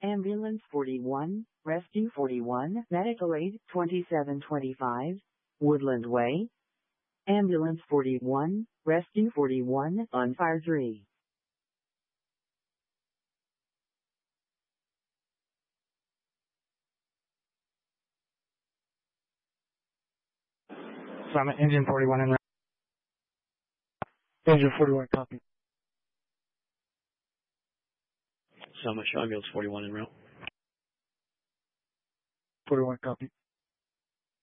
Ambulance 41, Rescue 41, Medical Aid 2725, Woodland Way. Ambulance 41, Rescue 41, on Fire 3. Summit Engine 41 en route. Engine 41, copy. Summit Ambulance 41 en route. 41, copy.